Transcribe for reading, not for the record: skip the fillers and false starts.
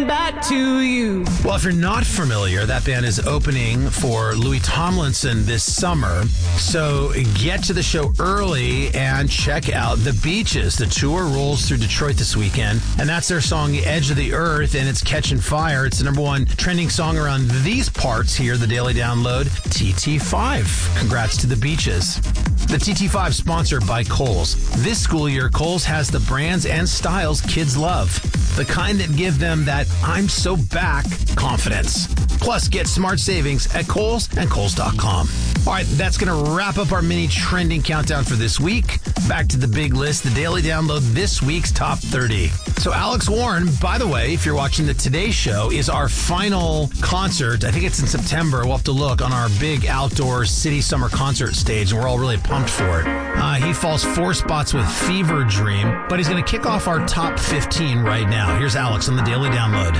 coming back to you. Well, if you're not familiar, that band is opening for Louis Tomlinson this summer. So get to the show early and check out The Beaches. The tour rolls through Detroit this weekend, and that's their song Edge of the Earth, and it's catching fire. It's the number one trending song around these parts here, the Daily Download, TT5. Congrats to The Beaches. The TT5 sponsored by Kohl's. This school year, Kohl's has the brands and styles kids love. The kind that give them that I'm so back confidence. Plus, get smart savings at Kohl's and Kohl's.com. All right, that's going to wrap up our mini trending countdown for this week. Back to the big list, the Daily Download, this week's top 30. So Alex Warren, by the way, if you're watching the Today Show, is our final concert. I think it's in September. We'll have to look on our big outdoor city summer concert stage, and we're all really pumped for it. He falls 4 spots with Fever Dream, but he's going to kick off our top 15 right now. Here's Alex on the Daily Download.